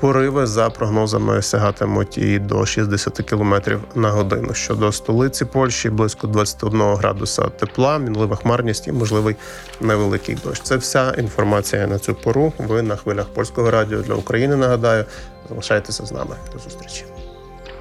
Пориви, за прогнозами, сягатимуть і до 60 км на годину. Щодо столиці Польщі, близько 21 градуса тепла, мінлива хмарність і можливий невеликий дощ. Це вся інформація на цю пору. Ви на хвилях Польського радіо для України, нагадаю. Залишайтеся з нами. До зустрічі.